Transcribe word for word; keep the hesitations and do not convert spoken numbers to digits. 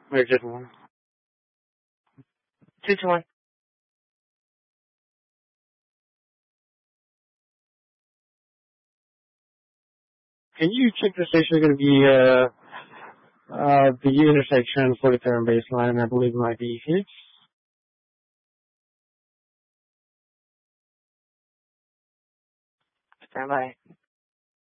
Or just one? Two to one. Can you check the station is going to be uh, uh, the intersection forty-third baseline? I believe it might be Phoenix. Stand by.